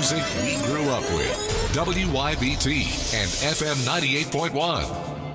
music we grew up with. WYBT and FM 98.1.